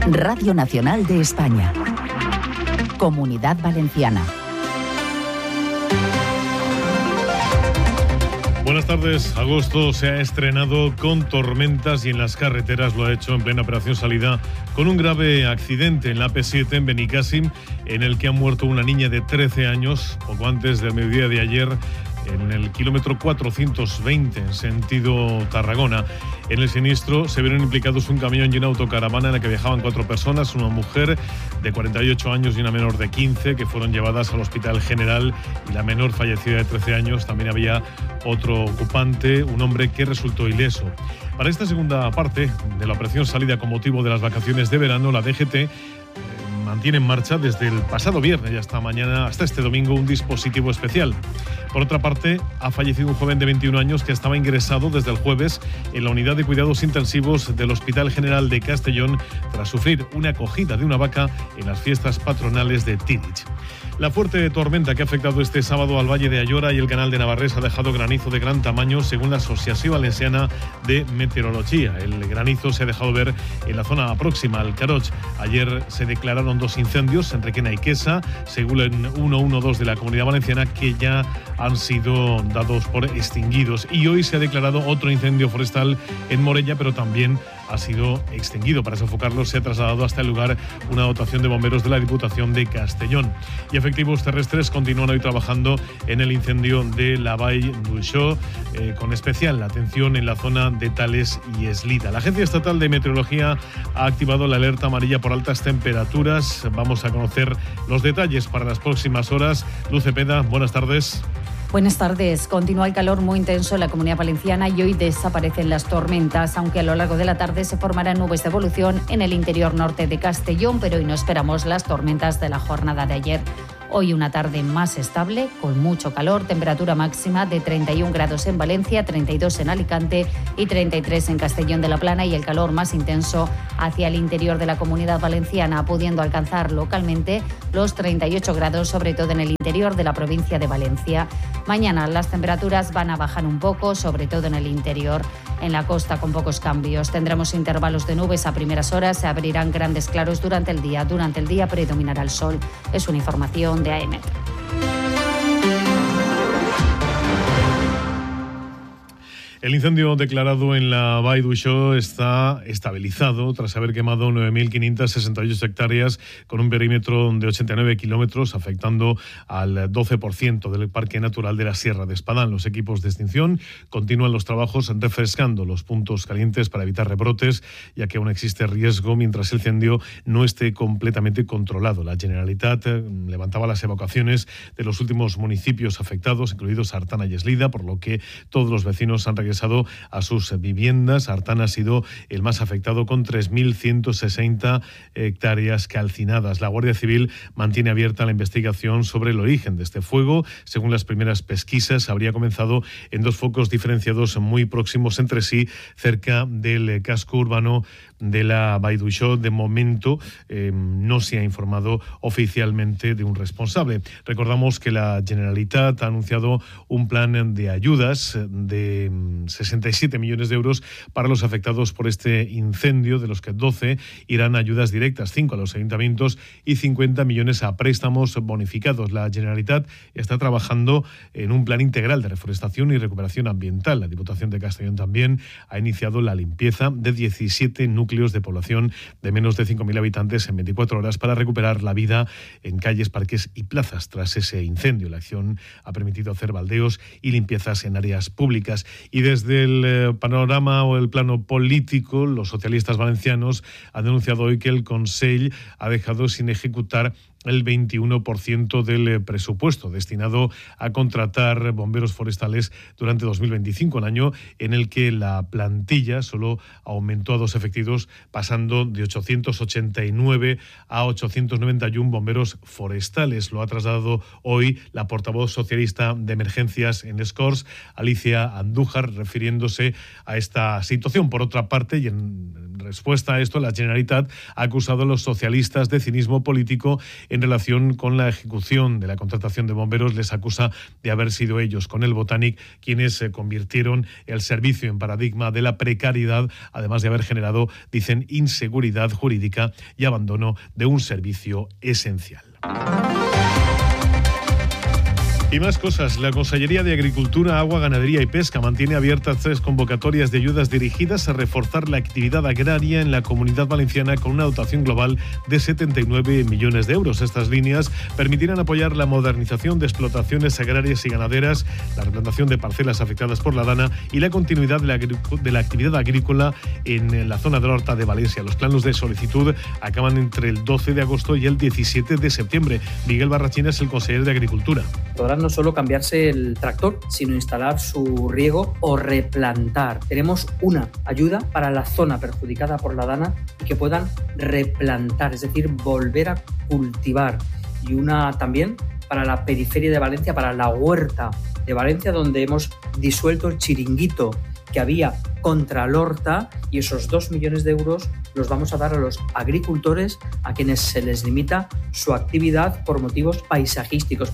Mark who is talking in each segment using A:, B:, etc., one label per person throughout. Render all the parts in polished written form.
A: Radio Nacional de España. Comunidad Valenciana.
B: Buenas tardes. Agosto se ha estrenado con tormentas y en las carreteras lo ha hecho en plena operación salida con un grave accidente en la AP7 en Benicàssim, en el que ha muerto una niña de 13 años, poco antes del mediodía de ayer, en el kilómetro 420 en sentido Tarragona. En el siniestro se vieron implicados un camión y una autocaravana en la que viajaban 4 personas, una mujer de 48 años y una menor de 15, que fueron llevadas al Hospital General, y la menor fallecida de 13 años. También había otro ocupante, un hombre que resultó ileso. Para esta segunda parte de la operación salida con motivo de las vacaciones de verano, la DGT mantiene en marcha desde el pasado viernes y hasta mañana, hasta este domingo, un dispositivo especial. Por otra parte, ha fallecido un joven de 21 años que estaba ingresado desde el jueves en la unidad de cuidados intensivos del Hospital General de Castellón tras sufrir una acogida de una vaca en las fiestas patronales de Tírig. La fuerte tormenta que ha afectado este sábado al Valle de Ayora y el Canal de Navarrés ha dejado granizo de gran tamaño, según la Asociación Valenciana de Meteorología. El granizo se ha dejado ver en la zona próxima al Caroch. Ayer se declararon 2 incendios en Requena y Quesa, según el 112 de la Comunidad Valenciana, que ya han sido dados por extinguidos. Y hoy se ha declarado otro incendio forestal en Morella, pero también ha sido extinguido. Para sofocarlo se ha trasladado hasta el lugar una dotación de bomberos de la Diputación de Castellón. Y efectivos terrestres continúan hoy trabajando en el incendio de la Vall d'Uixó, con especial atención en la zona de Tales y Eslida. La Agencia Estatal de Meteorología ha activado la alerta amarilla por altas temperaturas. Vamos a conocer los detalles para las próximas horas. Luz Cepeda, buenas tardes.
C: Buenas tardes. Continúa el calor muy intenso en la Comunidad Valenciana y hoy desaparecen las tormentas, aunque a lo largo de la tarde se formarán nubes de evolución en el interior norte de Castellón, pero hoy no esperamos las tormentas de la jornada de ayer. Hoy una tarde más estable, con mucho calor, temperatura máxima de 31 grados en Valencia, 32 en Alicante y 33 en Castellón de la Plana, y el calor más intenso hacia el interior de la Comunidad Valenciana, pudiendo alcanzar localmente los 38 grados, sobre todo en el interior de la provincia de Valencia. Mañana las temperaturas van a bajar un poco, sobre todo en el interior. En la costa con pocos cambios. Tendremos intervalos de nubes a primeras horas, se abrirán grandes claros durante el día. Durante el día predominará el sol. Es una información de AEMET.
B: El incendio declarado en la Vall d'Uixó está estabilizado tras haber quemado 9.568 hectáreas con un perímetro de 89 kilómetros, afectando al 12% del Parque Natural de la Sierra de Espadán. Los equipos de extinción continúan los trabajos refrescando los puntos calientes para evitar rebrotes, ya que aún existe riesgo mientras el incendio no esté completamente controlado. La Generalitat levantaba las evacuaciones de los últimos municipios afectados, incluidos Artana y Eslida, por lo que todos los vecinos han regresado a sus viviendas. Artana ha sido el más afectado, con 3.160 hectáreas calcinadas. La Guardia Civil mantiene abierta la investigación sobre el origen de este fuego. Según las primeras pesquisas, habría comenzado en 2 focos diferenciados muy próximos entre sí, cerca del casco urbano de la Vall d'Uixó. De momento no se ha informado oficialmente de un responsable. Recordamos que la Generalitat ha anunciado un plan de ayudas de 67 millones de euros para los afectados por este incendio, de los que 12 irán a ayudas directas, 5 a los ayuntamientos y 50 millones a préstamos bonificados. La Generalitat está trabajando en un plan integral de reforestación y recuperación ambiental. La Diputación de Castellón también ha iniciado la limpieza de 17 núcleos de población de menos de 5.000 habitantes en 24 horas para recuperar la vida en calles, parques y plazas tras ese incendio. La acción ha permitido hacer baldeos y limpiezas en áreas públicas. Y desde el panorama o el plano político, los socialistas valencianos han denunciado hoy que el Consell ha dejado sin ejecutar el 21% del presupuesto destinado a contratar bomberos forestales durante 2025, un año en el que la plantilla solo aumentó a 2 efectivos, pasando de 889 a 891 bomberos forestales. Lo ha trasladado hoy la portavoz socialista de emergencias en Les Corts, Alicia Andújar, refiriéndose a esta situación. Por otra parte, y en respuesta a esto, la Generalitat ha acusado a los socialistas de cinismo político en en relación con la ejecución de la contratación de bomberos. Les acusa de haber sido ellos, con el Botanic, quienes convirtieron el servicio en paradigma de la precariedad, además de haber generado, dicen, inseguridad jurídica y abandono de un servicio esencial. Y más cosas. La Consellería de Agricultura, Agua, Ganadería y Pesca mantiene abiertas 3 convocatorias de ayudas dirigidas a reforzar la actividad agraria en la Comunidad Valenciana con una dotación global de 79 millones de euros. Estas líneas permitirán apoyar la modernización de explotaciones agrarias y ganaderas, la replantación de parcelas afectadas por la dana y la continuidad de la actividad agrícola en la zona de la Horta de Valencia. Los planos de solicitud acaban entre el 12 de agosto y el 17 de septiembre. Miguel Barrachina es el consejero de Agricultura.
D: Podrán no solo cambiarse el tractor, sino instalar su riego o replantar. Tenemos una ayuda para la zona perjudicada por la dana y que puedan replantar, es decir, volver a cultivar. Y una también para la periferia de Valencia, para la huerta de Valencia, donde hemos disuelto el chiringuito que había contra el Horta, y esos 2 millones de euros los vamos a dar a los agricultores a quienes se les limita su actividad por motivos paisajísticos.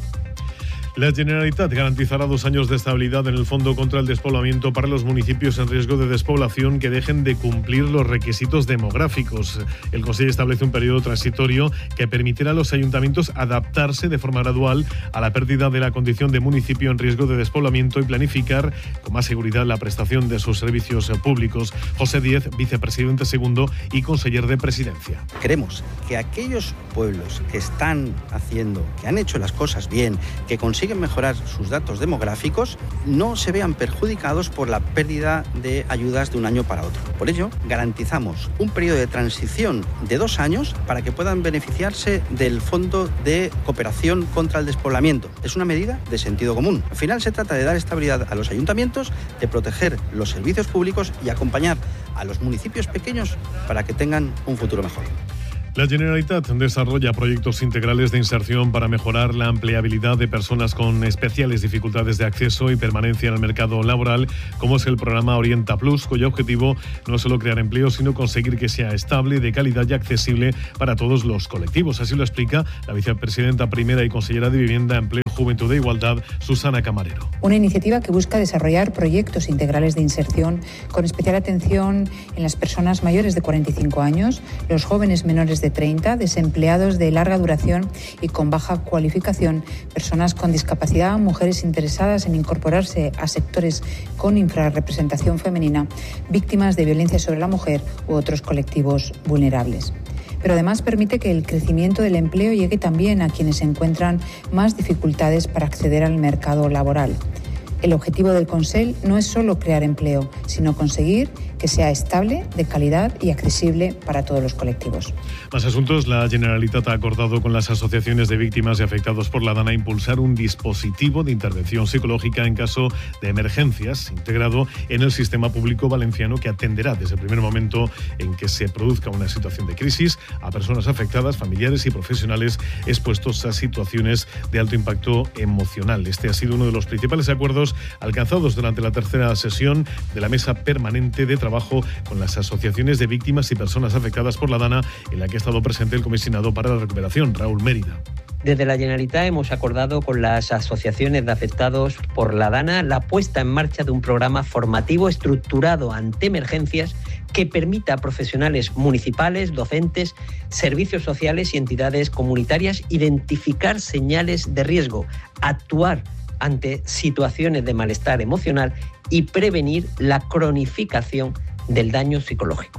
B: La Generalitat garantizará 2 años de estabilidad en el Fondo contra el Despoblamiento para los municipios en riesgo de despoblación que dejen de cumplir los requisitos demográficos. El Consejo establece un periodo transitorio que permitirá a los ayuntamientos adaptarse de forma gradual a la pérdida de la condición de municipio en riesgo de despoblamiento y planificar con más seguridad la prestación de sus servicios públicos. José Díez, vicepresidente segundo y conseller de Presidencia.
E: Queremos que aquellos pueblos que están haciendo, que han hecho las cosas bien, que consiguen mejorar sus datos demográficos, no se vean perjudicados por la pérdida de ayudas de un año para otro. Por ello, garantizamos un periodo de transición de 2 años para que puedan beneficiarse del Fondo de Cooperación contra el Despoblamiento. Es una medida de sentido común. Al final se trata de dar estabilidad a los ayuntamientos, de proteger los servicios públicos y acompañar a los municipios pequeños para que tengan un futuro mejor.
B: La Generalitat desarrolla proyectos integrales de inserción para mejorar la empleabilidad de personas con especiales dificultades de acceso y permanencia en el mercado laboral, como es el programa Orienta Plus, cuyo objetivo no es solo crear empleo, sino conseguir que sea estable, de calidad y accesible para todos los colectivos. Así lo explica la vicepresidenta primera y consellera de Vivienda, Empleo, Juventud e Igualdad, Susana Camarero.
F: Una iniciativa que busca desarrollar proyectos integrales de inserción con especial atención en las personas mayores de 45 años, los jóvenes menores de 30, desempleados de larga duración y con baja cualificación, personas con discapacidad, mujeres interesadas en incorporarse a sectores con infrarrepresentación femenina, víctimas de violencia sobre la mujer u otros colectivos vulnerables. Pero además permite que el crecimiento del empleo llegue también a quienes encuentran más dificultades para acceder al mercado laboral. El objetivo del Consell no es solo crear empleo, sino conseguir que sea estable, de calidad y accesible para todos los colectivos.
B: Más asuntos. La Generalitat ha acordado con las asociaciones de víctimas y afectados por la dana impulsar un dispositivo de intervención psicológica en caso de emergencias, integrado en el sistema público valenciano, que atenderá desde el primer momento en que se produzca una situación de crisis a personas afectadas, familiares y profesionales expuestos a situaciones de alto impacto emocional. Este ha sido uno de los principales acuerdos alcanzados durante la tercera sesión de la Mesa Permanente de Trabajo con las asociaciones de víctimas y personas afectadas por la dana, en la que ha estado presente el comisionado para la recuperación, Raúl Mérida.
G: Desde la Generalitat hemos acordado con las asociaciones de afectados por la dana la puesta en marcha de un programa formativo estructurado ante emergencias que permita a profesionales municipales, docentes, servicios sociales y entidades comunitarias identificar señales de riesgo, actuar ante situaciones de malestar emocional y prevenir la cronificación del daño psicológico.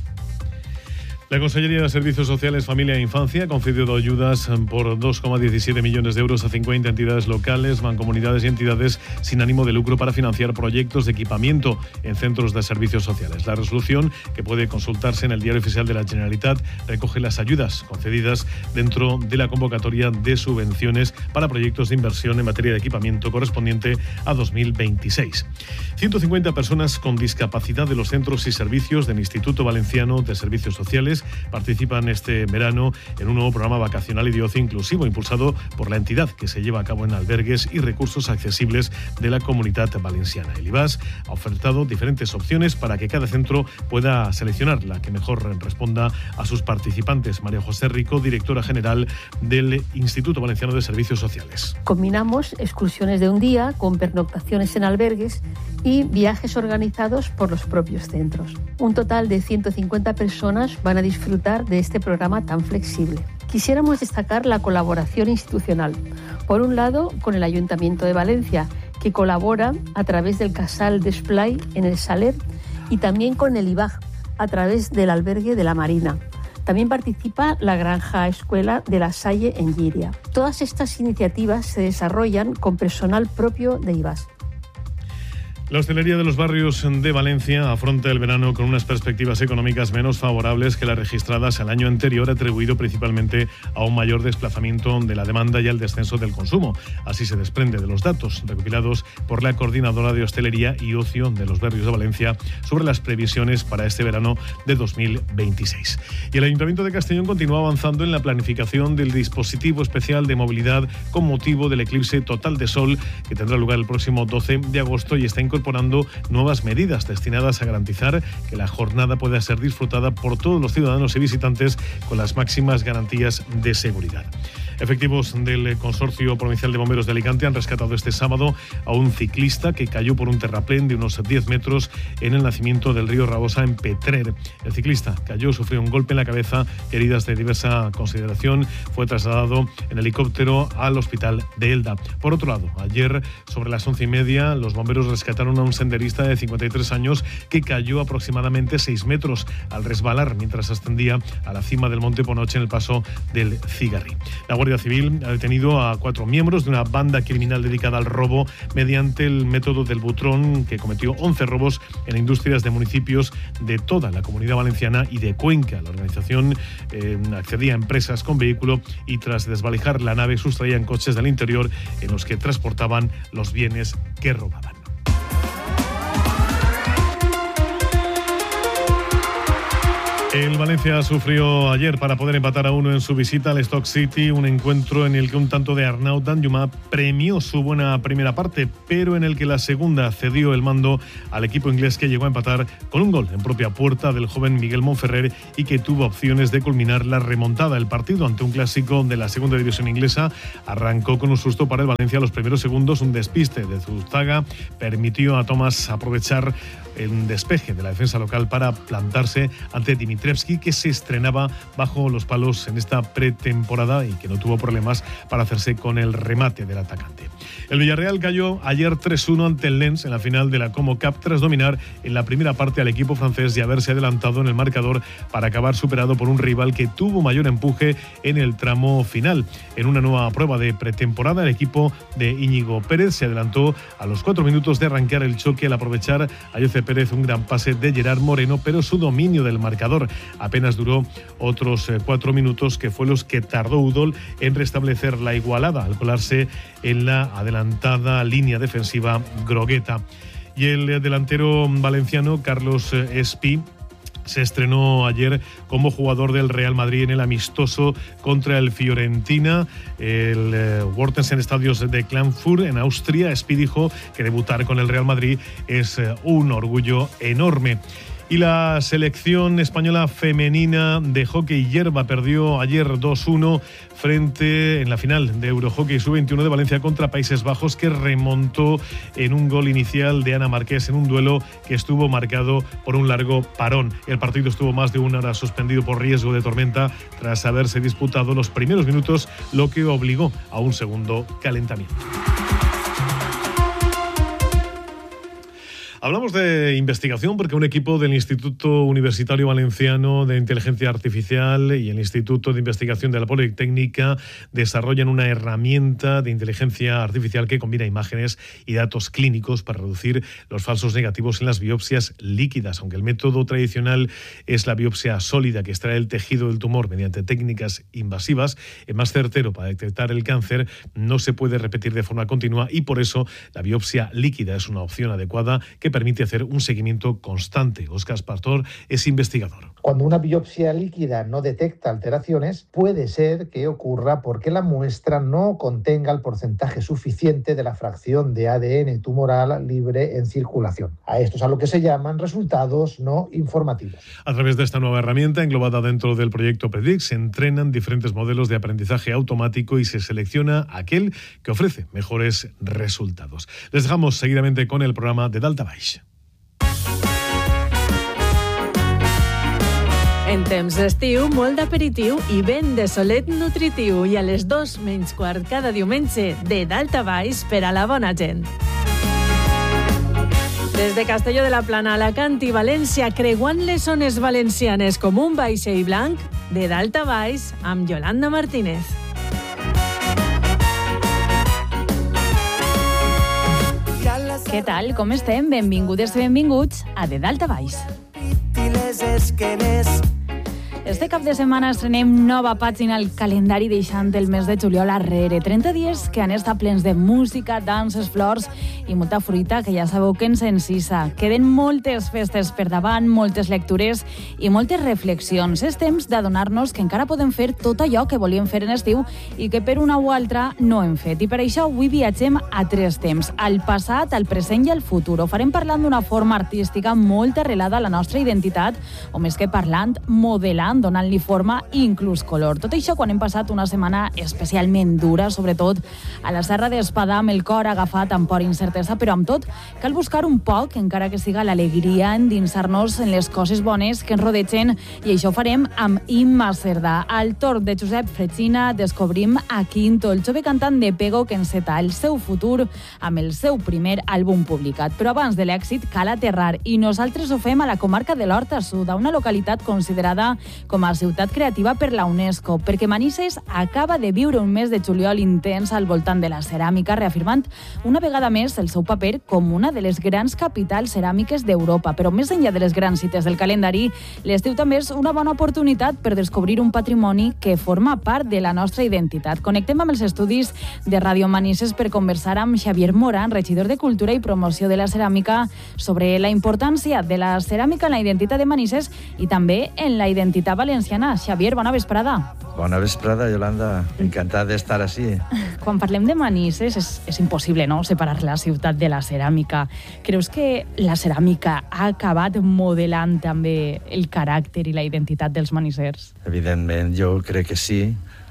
B: La Consellería de Servicios Sociales, Familia e Infancia ha concedido ayudas por 2,17 millones de euros a 50 entidades locales, mancomunidades y entidades sin ánimo de lucro para financiar proyectos de equipamiento en centros de servicios sociales. La resolución, que puede consultarse en el Diario Oficial de la Generalitat, recoge las ayudas concedidas dentro de la convocatoria de subvenciones para proyectos de inversión en materia de equipamiento correspondiente a 2026. 150 personas con discapacidad de los centros y servicios del Instituto Valenciano de Servicios Sociales estudiantes participan este verano en un nuevo programa vacacional y de ocio inclusivo impulsado por la entidad, que se lleva a cabo en albergues y recursos accesibles de la Comunitat Valenciana. El IVAS ha ofertado diferentes opciones para que cada centro pueda seleccionar la que mejor responda a sus participantes. María José Rico, directora general del Instituto Valenciano de Servicios Sociales.
H: Combinamos excursiones de un día con pernoctaciones en albergues y viajes organizados por los propios centros. Un total de 150 personas van a disfrutar de este programa tan flexible. Quisiéramos destacar la colaboración institucional. Por un lado, con el Ayuntamiento de Valencia, que colabora a través del Casal d'Esplai en el Saler, y también con el IVAG, a través del albergue de la Marina. También participa la Granja Escuela de la Salle en Llíria. Todas estas iniciativas se desarrollan con personal propio de IVAS.
B: La hostelería de los barrios de Valencia afronta el verano con unas perspectivas económicas menos favorables que las registradas el año anterior, atribuido principalmente a un mayor desplazamiento de la demanda y al descenso del consumo. Así se desprende de los datos recopilados por la Coordinadora de Hostelería y Ocio de los Barrios de Valencia sobre las previsiones para este verano de 2026. Y el Ayuntamiento de Castellón continúa avanzando en la planificación del dispositivo especial de movilidad con motivo del eclipse total de sol que tendrá lugar el próximo 12 de agosto y está incorporando nuevas medidas destinadas a garantizar que la jornada pueda ser disfrutada por todos los ciudadanos y visitantes con las máximas garantías de seguridad. Efectivos del Consorcio Provincial de Bomberos de Alicante han rescatado este sábado a un ciclista que cayó por un terraplén de unos 10 metros en el nacimiento del río Rabosa en Petrer. El ciclista cayó, sufrió un golpe en la cabeza, heridas de diversa consideración, fue trasladado en helicóptero al hospital de Elda. Por otro lado, ayer sobre las 11:30 los bomberos rescataron a un senderista de 53 años que cayó aproximadamente 6 metros al resbalar mientras ascendía a la cima del Monte Ponoche en el paso del Cigarrí. La Guardia Civil ha detenido a 4 miembros de una banda criminal dedicada al robo mediante el método del butrón, que cometió 11 robos en industrias de municipios de toda la Comunidad Valenciana y de Cuenca. La organización accedía a empresas con vehículo y tras desvalijar la nave sustraían coches del interior en los que transportaban los bienes que robaban. El Valencia sufrió ayer para poder empatar a 1 en su visita al Stoke City, un encuentro en el que un tanto de Arnaud Danjuma premió su buena primera parte, pero en el que la segunda cedió el mando al equipo inglés, que llegó a empatar con un gol en propia puerta del joven Miguel Monferrer y que tuvo opciones de culminar la remontada. El partido ante un clásico de la segunda división inglesa arrancó con un susto para el Valencia. Los primeros segundos, un despiste de Zustaga permitió a Thomas aprovechar el despeje de la defensa local para plantarse ante Dimitrievski, que se estrenaba bajo los palos en esta pretemporada y que no tuvo problemas para hacerse con el remate del atacante. El Villarreal cayó ayer 3-1 ante el Lens en la final de la Como Cup tras dominar en la primera parte al equipo francés y haberse adelantado en el marcador para acabar superado por un rival que tuvo mayor empuje en el tramo final. En una nueva prueba de pretemporada, el equipo de Íñigo Pérez se adelantó a los 4 minutos de arrancar el choque al aprovechar a Josep Pérez un gran pase de Gerard Moreno, pero su dominio del marcador apenas duró otros 4 minutos, que fue los que tardó Udol en restablecer la igualada al colarse en la adelantada línea defensiva grogueta. Y el delantero valenciano Carlos Espí se estrenó ayer como jugador del Real Madrid en el amistoso contra el Fiorentina, el Wortensen Stadios de Klagenfurt en Austria. Espí dijo que debutar con el Real Madrid es un orgullo enorme. Y la selección española femenina de hockey hierba perdió ayer 2-1 en la final de Eurohockey Sub-21 de Valencia contra Países Bajos, que remontó en un gol inicial de Ana Marqués en un duelo que estuvo marcado por un largo parón. El partido estuvo más de una hora suspendido por riesgo de tormenta tras haberse disputado los primeros minutos, lo que obligó a un segundo calentamiento. Hablamos de investigación porque un equipo del Instituto Universitario Valenciano de Inteligencia Artificial y el Instituto de Investigación de la Politécnica desarrollan una herramienta de inteligencia artificial que combina imágenes y datos clínicos para reducir los falsos negativos en las biopsias líquidas. Aunque el método tradicional es la biopsia sólida, que extrae el tejido del tumor mediante técnicas invasivas, es más certero para detectar el cáncer, no se puede repetir de forma continua y por eso la biopsia líquida es una opción adecuada que permite hacer un seguimiento constante. Óscar Pastor es investigador.
I: Cuando una biopsia líquida no detecta alteraciones, puede ser que ocurra porque la muestra no contenga el porcentaje suficiente de la fracción de ADN tumoral libre en circulación. A esto es a lo que se llaman resultados no informativos.
B: A través de esta nueva herramienta, englobada dentro del proyecto PREDICT, se entrenan diferentes modelos de aprendizaje automático y se selecciona aquel que ofrece mejores resultados. Les dejamos seguidamente con el programa de Dalta Baix.
J: En temps d'estiu, molt d'aperitiu i vent de solet nutritiu. I a les 2:15 cada diumenge, de dalt a baix per a la bona gent. Des de Castelló de la Plana, Alacant i València, creuant les zones valencianes com un vaixell blanc, de dalt a baix, amb Yolanda Martínez.
C: Què tal? Com estem? Benvingudes i benvinguts a De Dalt a Baix. Este cap de setmana estrenem nova pàgina al calendari deixant el mes de juliol arrere. 30 dies que han estat plens de música, danses, flors i molta fruita que ja sabeu que ens encisa. Queden moltes festes per davant, moltes lectures i moltes reflexions. És temps d'adonar-nos que encara podem fer tot allò que volíem fer en estiu i que per una o altra no hem fet. I per això avui viatgem a 3 temps, al passat, al present i al futur. Ho farem parlant d'una forma artística molt arrelada a la nostra identitat, o més que parlant, modelant, donant-li forma i inclús color. Tot això quan hem passat una setmana especialment dura, sobretot a la Serra d'Espadà, amb el cor agafat amb por i incertesa, però amb tot cal buscar un poc, encara que siga l'alegria, endinsar-nos en les coses bones que ens rodegen, i això ho farem amb Imma Cerdà. Al torn de Josep Fregina descobrim a Quinto, el jove cantant de Pego que enceta el seu futur amb el seu primer àlbum publicat. Però abans de l'èxit cal aterrar, i nosaltres ho fem a la comarca de l'Horta Sud, a una localitat considerada com a ciutat creativa per la UNESCO, perquè Manises acaba de viure un mes de juliol intens al voltant de la ceràmica, reafirmant una vegada més el seu paper com una de les grans capitals ceràmiques d'Europa. Però més enllà de les grans cites del calendari, l'estiu també és una bona oportunitat per descobrir un patrimoni que forma part de la nostra identitat. Connectem amb els estudis de Ràdio Manises per conversar amb Xavier Moran, regidor de Cultura i Promoció de la Ceràmica, sobre la importància de la ceràmica en la identitat de Manises i també en la identitat valenciana. Xavier, bona vesprada.
K: Bona vesprada, Yolanda. Encantat d'estar així.
C: Quan parlem de Manises és impossible, no?, separar la ciutat de la ceràmica. Creus que la ceràmica ha acabat modelant també el caràcter i la identitat dels manisers?
K: Evidentment, jo crec que sí,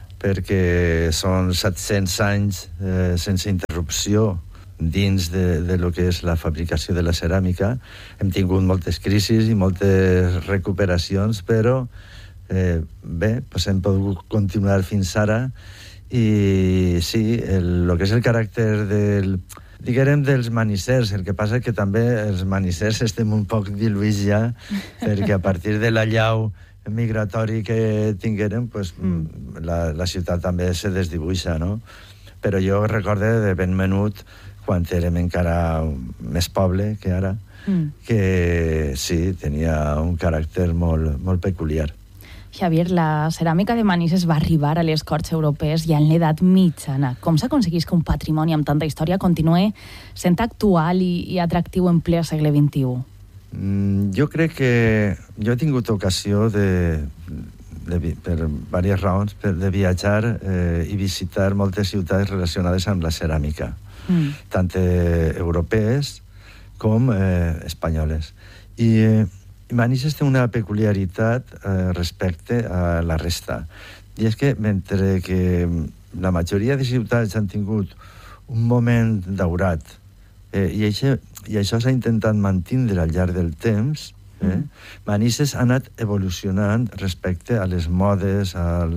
K: perquè són 700 anys sense interrupció dins de lo que és la fabricació de la ceràmica. Hem tingut moltes crisis i moltes recuperacions, però bé, pues hem pogut continuar fins ara. I sí, el que és el caràcter dels manissers, el que passa que també els manissers estem un poc diluïts ja, perquè a partir de l'allau migratori que tinguérem, pues, la ciutat també se desdibuixa, no? Però jo recorde de ben menut, quan érem encara més poble que ara, que sí, tenia un caràcter molt, molt peculiar.
C: Xavier, la ceràmica de Manises va arribar a les corts europees ja en l'edat mitjana. Com s'aconsegueix que un patrimoni amb tanta història continue sent actual i atractiu en ple segle XXI?
K: Jo crec que jo he tingut ocasió per diverses raons de viatjar i visitar moltes ciutats relacionades amb la ceràmica, tant europees com espanyoles. I Manises té una peculiaritat respecte a la resta. I és que mentre que la majoria de ciutats han tingut un moment daurat i això s'ha intentat mantindre al llarg del temps, Manises ha anat evolucionant respecte a les modes, a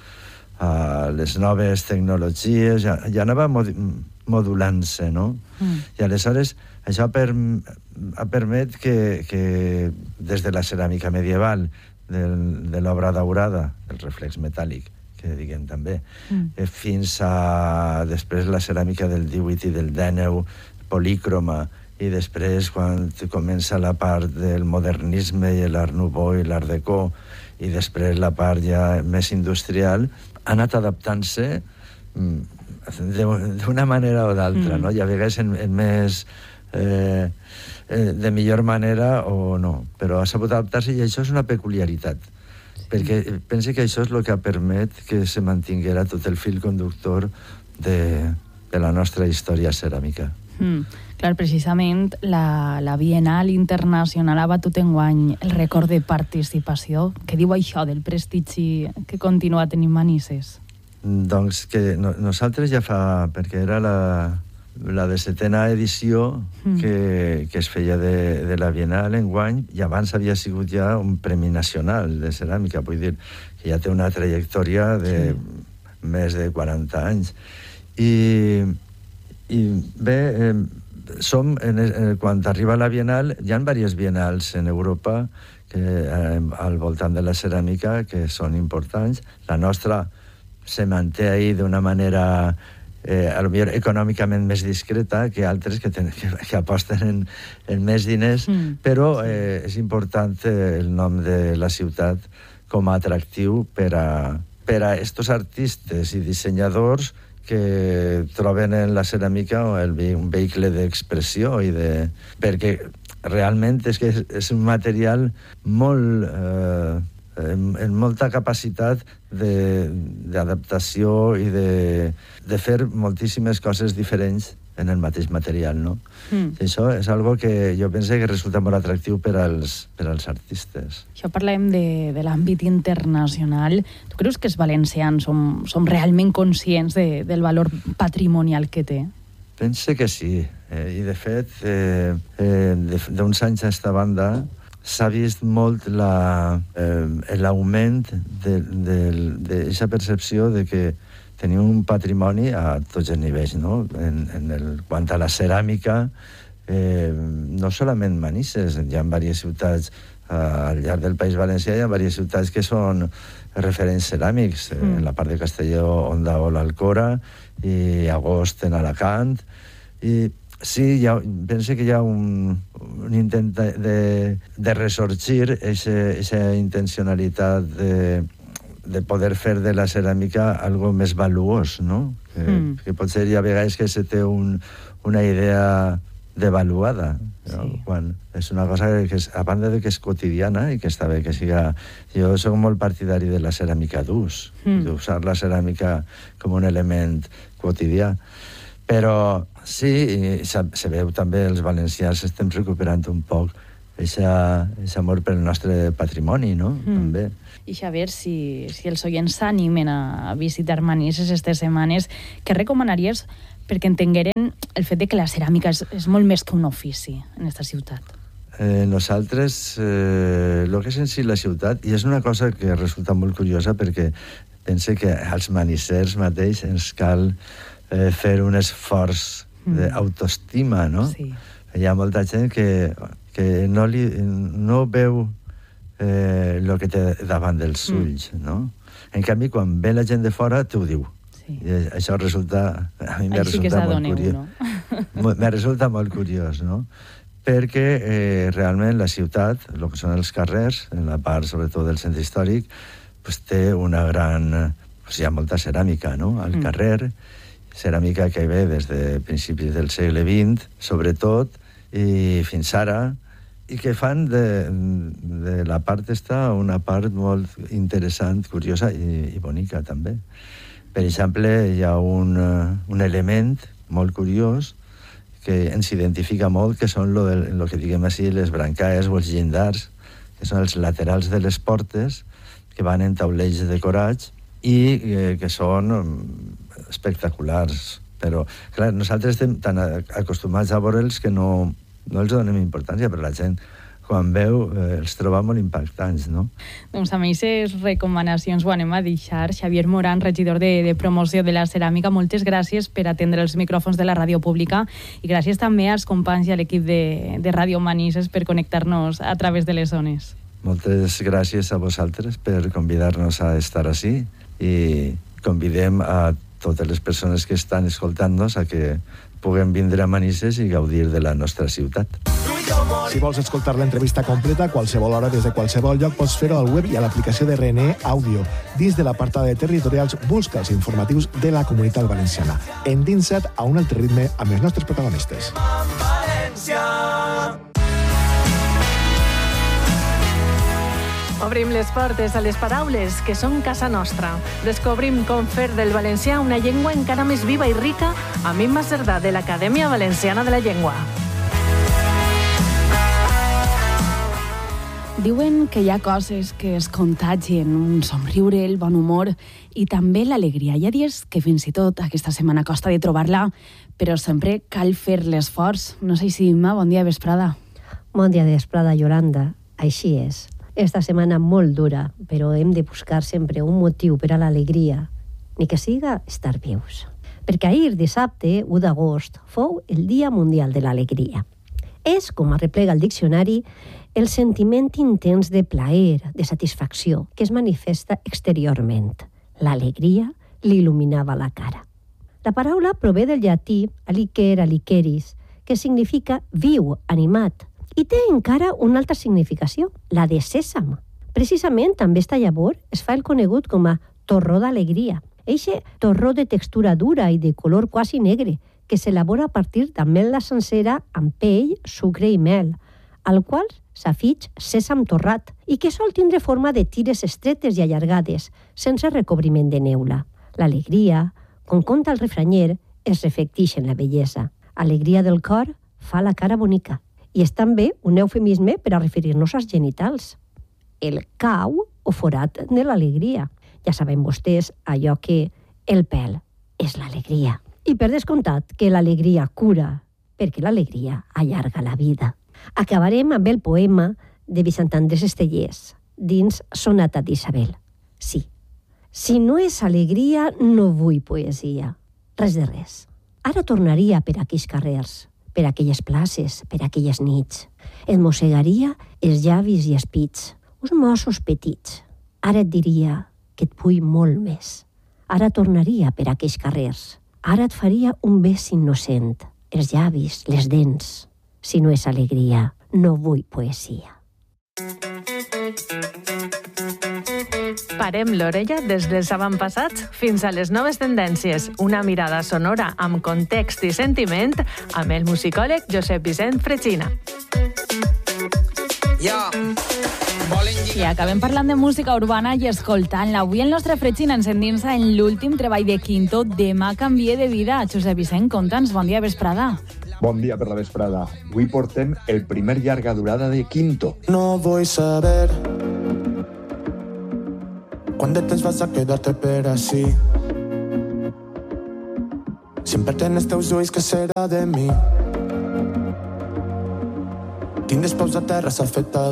K: les noves tecnologies, ja anava modulant-se, no? I aleshores això ha permès que des de la ceràmica medieval, de l'obra daurada, el reflex metàl·lic, que diguem també, fins a després la ceràmica del 18 i del 19, polícroma, i després quan comença la part del modernisme i l'art nouveau i l'art déco, i després la part ja més industrial, ha anat adaptant-se d'una manera o d'altra, no? I a vegades en més de millor manera o no, però ha sabut adaptar-se, i això és una peculiaritat, perquè penso que això és el que ha permet que se mantinguera tot el fil conductor de la nostra història ceràmica.
L: Clar, precisament la Bienal Internacional ha batut enguany el rècord de participació. Què diu això del prestigi que continua tenint Manises?
K: Doncs que nosaltres ja fa, perquè era la 17a edició que es feia de la Bienal enguany, i abans havia sigut ja un premi nacional de ceràmica, vull dir que ja té una trajectòria de més de 40 anys. I bé, quan arriba la Bienal, hi ha diverses bienals en Europa al voltant de la ceràmica que són importants. La nostra se manté ahí d'una manera a lo millor econòmicament més discreta que altres que aposten en més diners, però és important el nom de la ciutat com a atractiu per a estos artistes i dissenyadors que troben en la ceràmica un vehicle d'expressió, perquè realment és que és un material molt amb molta capacitat d'adaptació i de fer moltíssimes coses diferents en el mateix material, no? Això és algo que jo penso que resulta molt atractiu per als artistes.
L: Això parlem de l'àmbit internacional. Tu creus que els valencians som realment conscients del valor patrimonial que té?
K: Penso que sí. I, de fet, d'uns anys a esta banda s'ha vist molt l'augment d'aquesta percepció de que tenim un patrimoni a tots els nivells, no? Quant a la ceràmica, no solament Manises, hi ha diverses ciutats al llarg del País Valencià, hi ha diverses ciutats que són referents ceràmics, en la part de Castelló, Onda o l'Alcora, i Agost en Alacant, i sí, penso que hi ha un intent de ressorgir aquesta intencionalitat de poder fer de la ceràmica algo més valuós, no? Que potser hi ha vegades que se té una idea devaluada, quan és una cosa que, a banda de que és quotidiana i que està bé que siga... Jo soc molt partidari de la ceràmica d'ús, d'usar la ceràmica com un element quotidià. Però sí, se veu també, els valencians estem recuperant un poc aquest amor pel nostre patrimoni, no? També.
L: I Xavier, si els oients s'animen a visitar Manises aquestes setmanes, què recomanaries perquè entengueren el fet de que la ceràmica és molt més que un ofici en aquesta ciutat?
K: Nosaltres, el que és en si la ciutat, i és una cosa que resulta molt curiosa perquè pense que als manisers mateix ens cal fer un esforç d'autoestima, no? Sí. Hi ha molta gent que no veu el que té davant dels ulls, no? En canvi, quan ve la gent de fora, t'ho diu. Sí. I això resulta... A mi me resulta molt curiós. Me resulta molt curiós, no? Perquè realment la ciutat, el que són els carrers, en la part sobretot del centre històric, té una gran... Hi ha molta ceràmica, no? Al carrer, ceràmica que ve des de principis del segle XX, sobretot, i fins ara, i que fan de la part una part molt interessant, curiosa i bonica també. Per exemple, hi ha un element molt curiós que ens identifica molt, que són el que diguem així, les brancaes o els llindars, que són els laterals de les portes, que van en taulells decorats i que són espectaculars. Però, clar, nosaltres estem tan acostumats a veure'ls que no els donem importància, però la gent, quan veu, els troba molt impactants, no?
L: Doncs amb aquestes recomanacions ho anem a deixar. Xavier Moran, regidor de promoció de la ceràmica, moltes gràcies per atendre els micròfons de la ràdio pública i gràcies també als companys i a l'equip de Ràdio Manises per connectar-nos a través de les zones.
K: Moltes gràcies a vosaltres per convidar-nos a estar així i convidem a totes les persones que estan escoltant-nos a que puguem vindre a Manises i gaudir de la nostra ciutat.
M: Si vols escoltar l'entrevista completa a qualsevol hora des de qualsevol lloc, pots fer-ho al web i a l'aplicació de RNE Àudio. Dins de l'apartat de territorials, busca els informatius de la Comunitat Valenciana. Endinsa't a un altre ritme amb els nostres protagonistes.
N: València.
J: Obrim les portes a les paraules que són casa nostra. Descobrim com fer del valencià una llengua encara més viva i rica amb Imma Cerdà de l'Acadèmia Valenciana de la Llengua.
L: Diuen que hi ha coses que es contagien, un somriure, el bon humor i també l'alegria. Hi ha dies que fins i tot aquesta setmana costa de trobar-la, però sempre cal fer l'esforç. No sé si, Imma, bon dia de vesprada.
O: Bon dia de vesprada, Yolanda. Així és. Esta setmana molt dura, però hem de buscar sempre un motiu per a l'alegria, ni que siga estar vius. Perquè ahir, dissabte, 1 d'agost, fou el Dia Mundial de l'Alegria. És, com arreplega el diccionari, el sentiment intens de plaer, de satisfacció, que es manifesta exteriorment. L'alegria li il·luminava la cara. La paraula prové del llatí aliquer, aliqueris, que significa viu, animat, i té encara una altra significació, la de sèsam. Precisament, amb esta llavor es fa el conegut com a torró d'alegria. Eixe torró de textura dura i de color quasi negre, que s'elabora a partir d'ametla sencera amb pell, sucre i mel, al qual s'afig sèsam torrat i que sol tindre forma de tires estretes i allargades, sense recobriment de neula. L'alegria, com conta el refranyer, es reflecteix en la bellesa. Alegria del cor fa la cara bonica. I és també un eufemisme per a referir-nos als genitals. El cau o forat de l'alegria. Ja saben vostès allò que el pèl és l'alegria. I per descomptat que l'alegria cura, perquè l'alegria allarga la vida. Acabarem amb el poema de Vicent Andrés Estellés, dins Sonata d'Isabel. Sí, si no és alegria, no vull poesia. Res de res. Ara tornaria per aquells carrers, per aquelles places, per aquelles nits. Et mossegaria els llavis i els pits, uns mossos petits. Ara et diria que et vull molt més. Ara tornaria per aquells carrers. Ara et faria un bes innocent, els llavis, les dents. Si no és alegria, no vull poesia.
J: Parem l'orella des dels avantpassats fins a les noves tendències. Una mirada sonora amb context i sentiment amb el musicòleg Josep Vicent Fregina.
L: I acabem parlant de música urbana i escoltant-la. Avui el nostre Fregina ens endinsa en l'últim treball de Quinto, Demà canvie de vida. Josep Vicent, conta'ns, bon dia vesprada.
P: Bon dia per la vesprada. Avui portem el primer llarga durada de Quinto.
Q: No vull saber quant de temps vas a quedar-te per així. Sempre tens teus ulls, que serà de mi? Tinc els peus a terra, s'ha fet